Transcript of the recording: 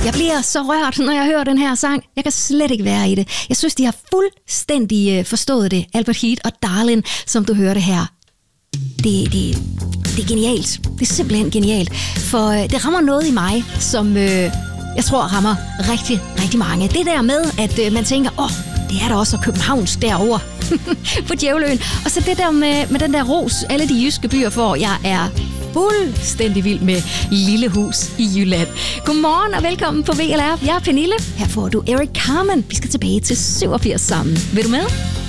Jeg bliver så rørt, når jeg hører den her sang. Jeg kan slet ikke være i det. Jeg synes, de har fuldstændig forstået det. Albert Heat og Darlin, som du hørte her. Det er genialt. Det er simpelthen genialt. For det rammer noget i mig, som jeg tror rammer rigtig, rigtig mange. Det der med, at man tænker, det er der også Københavns derovre på Djævleøen. Og så det der med den der ros, alle de jyske byer får. Jeg er fuldstændig vild med Lille Hus i Jylland. Godmorgen og velkommen på VLR. Jeg er Pernille. Her får du Eric Carmen. Vi skal tilbage til 87 sammen. Vil du med?